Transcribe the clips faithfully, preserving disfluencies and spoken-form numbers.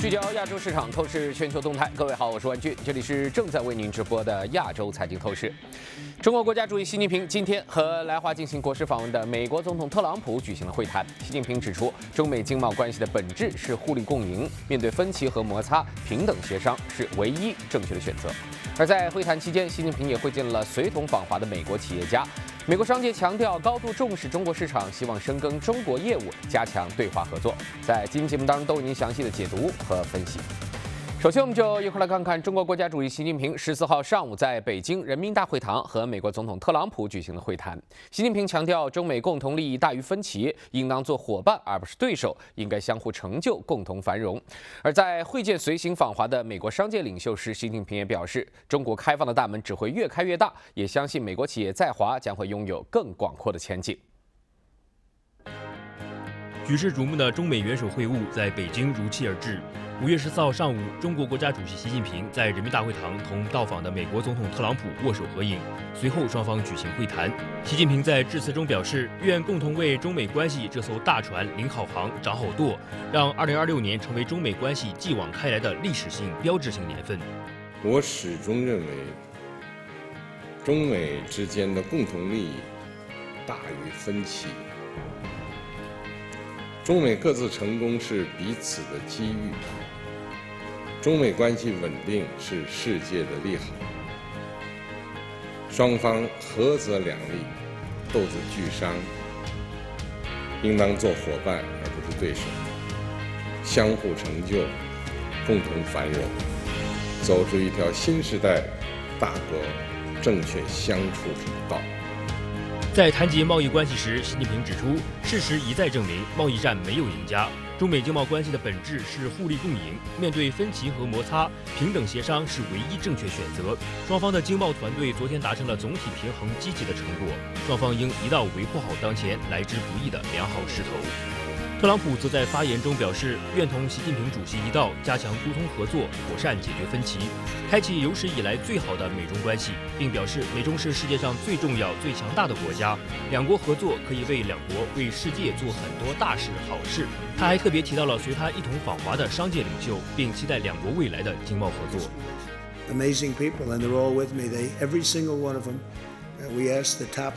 聚焦亚洲市场，透视全球动态。各位好，我是万俊，这里是正在为您直播的亚洲财经透视。中国国家主席习近平今天和来华进行国事访问的美国总统特朗普举行了会谈。习近平指出，中美经贸关系的本质是互利共赢，面对分歧和摩擦，平等协商是唯一正确的选择。而在会谈期间，习近平也会见了随同访华的美国企业家。美国商界强调高度重视中国市场，希望深耕中国业务，加强对华合作。在今天节目当中都为您详细的解读和分析。首先，我们就一块来看看中国国家主席习近平十四号上午在北京人民大会堂和美国总统特朗普举行了会谈。习近平强调，中美共同利益大于分歧，应当做伙伴而不是对手，应该相互成就，共同繁荣。而在会见随行访华的美国商界领袖时，习近平也表示，中国开放的大门只会越开越大，也相信美国企业在华将会拥有更广阔的前景。 举世瞩目的中美元首会晤在北京如期而至。五月十四号上午，中国国家主席习近平在人民大会堂同到访的美国总统特朗普握手合影，随后双方举行会谈。习近平在致辞中表示，愿共同为中美关系这艘大船领好航、掌好舵，让二零二六年成为中美关系继往开来的历史性、标志性年份。 我始终认为，中美之间的共同利益大于分歧。中美各自成功是彼此的机遇，中美关系稳定是世界的利好。双方合则两利，斗则俱伤，应当做伙伴而不是对手，相互成就，共同繁荣，走出一条新时代大国正确相处之道。 在谈及贸易关系时，习近平指出，事实一再证明，贸易战没有赢家。中美经贸关系的本质是互利共赢，面对分歧和摩擦，平等协商是唯一正确选择。双方的经贸团队昨天达成了总体平衡积极的成果，双方应一道维护好当前来之不易的良好势头。特朗普则在发言中表示，愿同习近平主席一道加强沟通合作，妥善解决分歧，开启有史以来最好的美中关系，并表示美中是世界上最重要、最强大的国家，两国合作可以为两国、为世界做很多大事好事。他还特别提到了随他一同访华的商界领袖，并期待两国未来的经贸合作。 Amazing people, and they're all with me. They, every single one of them. Uh, we asked the top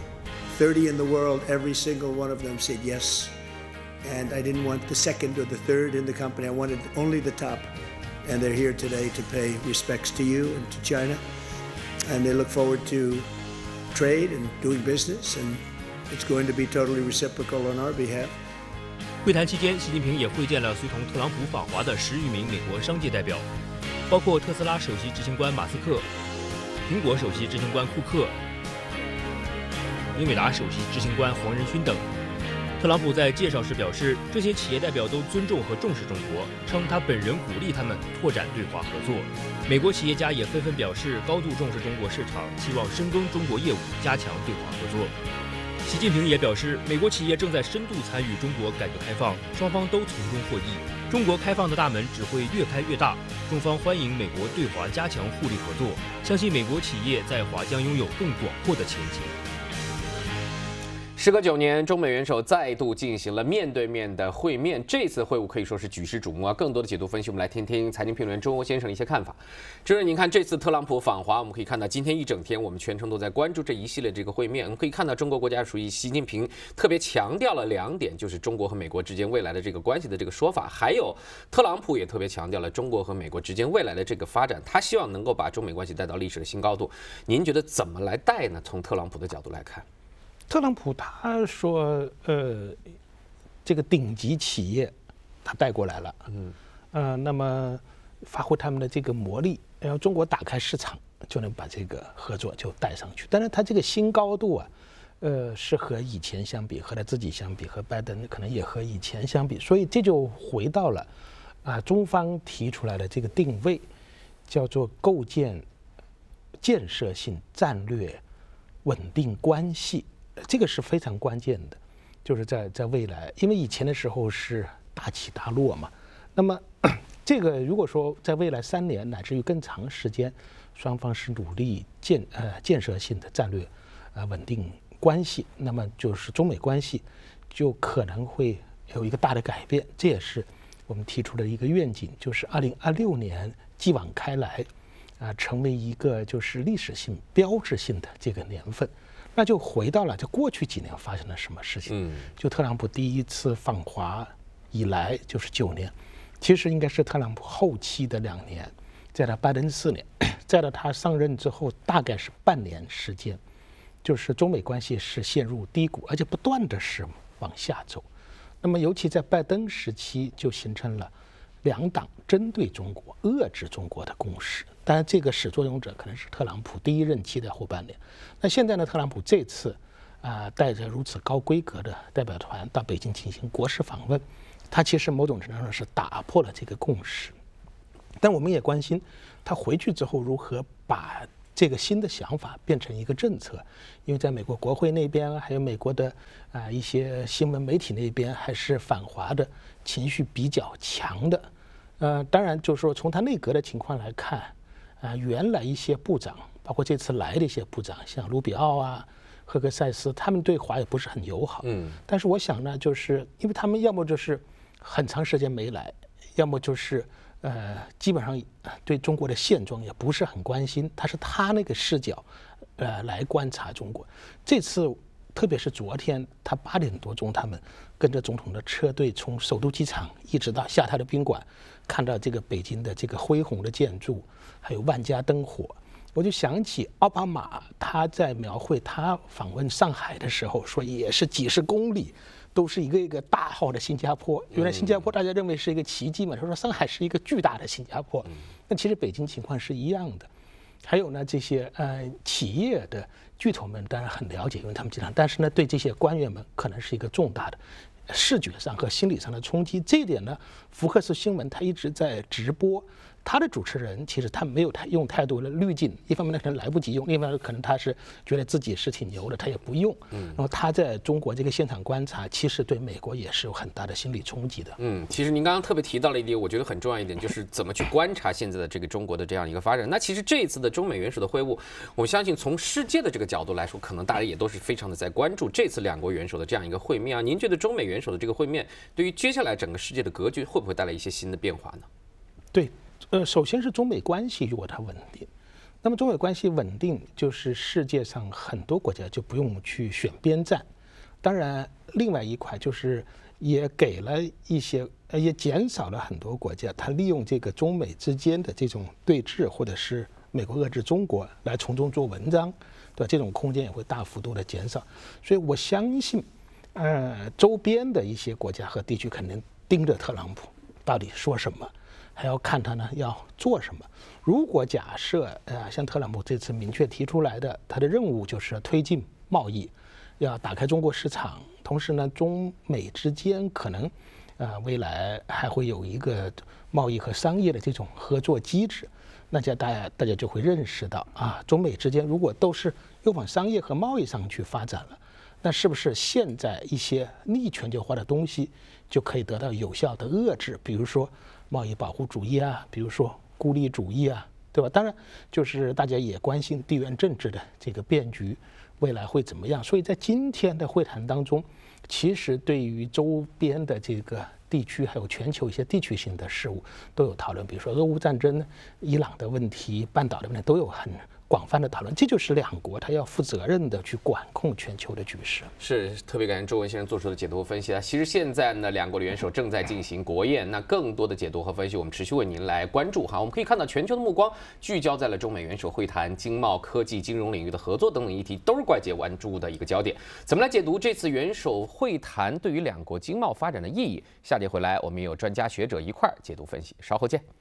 thirty in the world. Every single one of them said yes. And I didn't want the second or the third in the company. I wanted only the top. And they're here today to pay respects to you and to China. And they look forward to trade and doing business. And it's going to be totally reciprocal on our behalf. 会谈期间，习近平也会见了随同特朗普访华的十余名美国商界代表，包括特斯拉首席执行官马斯克、苹果首席执行官库克、英伟达首席执行官黄仁勋等。特朗普在介绍时表示，这些企业代表都尊重和重视中国，称他本人鼓励他们拓展对华合作。美国企业家也纷纷表示高度重视中国市场，希望深耕中国业务，加强对华合作。习近平也表示，美国企业正在深度参与中国改革开放，双方都从中获益。中国开放的大门只会越开越大，中方欢迎美国对华加强互利合作，相信美国企业在华将拥有更广阔的前景。 时隔九年，中美元首再度进行了面对面的会面。这次会晤可以说是举世瞩目啊！更多的解读分析，我们来听听财经评论员周欧先生的一些看法。这是您看这次特朗普访华，我们可以看到今天一整天，我们全程都在关注这一系列这个会面。我们可以看到中国国家主席习近平特别强调了两点，就是中国和美国之间未来的这个关系的这个说法，还有特朗普也特别强调了中国和美国之间未来的这个发展，他希望能够把中美关系带到历史的新高度。您觉得怎么来带呢？从特朗普的角度来看。 特朗普他说，呃，这个顶级企业他带过来了，嗯，呃，那么发挥他们的这个魔力，然后中国打开市场，就能把这个合作就带上去。当然，他这个新高度啊，呃，是和以前相比，和他自己相比，和拜登可能也和以前相比，所以这就回到了啊，中方提出来的这个定位，叫做构建建设性战略稳定关系。这个是非常关键的，就是在在未来，因为以前的时候是大起大落嘛。那么这个如果说在未来三年乃至于更长时间，双方是努力建呃建设性的战略呃稳定关系，那么就是中美关系就可能会有一个大的改变。这也是我们提出了一个愿景，就是二零二六年继往开来，啊，成为一个就是历史性、标志性的这个年份。那就回到了，就过去几年发生了什么事情？嗯，就特朗普第一次访华以来就是九年，其实应该是特朗普后期的两年，再到拜登四年，再到他上任之后大概是半年时间，就是中美关系是陷入低谷，而且不断的是往下走。那么尤其在拜登时期就形成了两党针对中国、遏制中国的共识。当然，这个始作俑者可能是特朗普第一任期的后半年。那现在呢，特朗普这次啊、呃、带着如此高规格的代表团到北京进行国事访问，他其实某种程度上是打破了这个共识。但我们也关心他回去之后如何把这个新的想法变成一个政策，因为在美国国会那边，还有美国的啊、呃、一些新闻媒体那边，还是反华的情绪比较强的。呃，当然就是说从他内阁的情况来看，啊、呃，原来一些部长，包括这次来的一些部长，像卢比奥啊、赫克塞斯，他们对华也不是很友好。嗯。但是我想呢，就是因为他们要么就是很长时间没来，要么就是呃，基本上对中国的现状也不是很关心。他是他那个视角，呃，来观察中国。这次特别是昨天，他八点多钟，他们跟着总统的车队从首都机场一直到下榻的宾馆，看到这个北京的这个恢宏的建筑，还有万家灯火。我就想起奥巴马他在描绘他访问上海的时候说，也是几十公里都是一个一个大号的新加坡。原来新加坡大家认为是一个奇迹嘛，他说上海是一个巨大的新加坡。那其实北京情况是一样的。还有呢，这些呃企业的巨头们当然很了解，因为他们经常，但是呢，对这些官员们可能是一个重大的视觉上和心理上的冲击。这一点呢，福克斯新闻他一直在直播。他的主持人其实他没有太用太多的滤镜，一方面呢可能来不及用，另一方面可能他是觉得自己是挺牛的，他也不用。嗯，然后他在中国这个现场观察，其实对美国也是有很大的心理冲击的。 嗯，其实您刚刚特别提到了一点，我觉得很重要一点，就是怎么去观察现在的这个中国的这样一个发展。那其实这一次的中美元首的会晤，我相信从世界的这个角度来说，可能大家也都是非常的在关注这次两国元首的这样一个会面啊。您觉得中美元首的这个会面，对于接下来整个世界的格局会不会带来一些新的变化呢？ 对。呃，首先是中美关系如果它稳定，那么中美关系稳定，就是世界上很多国家就不用去选边站。当然，另外一块就是也给了一些，呃，也减少了很多国家它利用这个中美之间的这种对峙，或者是美国遏制中国来从中做文章，对吧？这种空间也会大幅度的减少。所以我相信，呃，周边的一些国家和地区肯定盯着特朗普到底说什么。还要看他呢要做什么。如果假设呃像特朗普这次明确提出来的，他的任务就是推进贸易，要打开中国市场，同时呢中美之间可能呃未来还会有一个贸易和商业的这种合作机制，那这大家大家就会认识到啊，中美之间如果都是又往商业和贸易上去发展了，那是不是现在一些逆全球化的东西就可以得到有效的遏制？比如说贸易保护主义啊，比如说孤立主义啊，对吧？当然，就是大家也关心地缘政治的这个变局未来会怎么样。所以在今天的会谈当中，其实对于周边的这个地区还有全球一些地区性的事务都有讨论，比如说俄乌战争、伊朗的问题、半岛的问题都有很广泛的讨论。这就是两国它要负责任的去管控全球的局势。 是，特别感谢周文先生做出的解读和分析啊。其实现在呢，两国的元首正在进行国宴，那更多的解读和分析，我们持续为您来关注哈。我们可以看到，全球的目光聚焦在了中美元首会谈、经贸、科技、金融领域的合作等等议题，都是外界关注的一个焦点。怎么来解读这次元首会谈对于两国经贸发展的意义？下节回来，我们有专家学者一块儿解读分析。稍后见。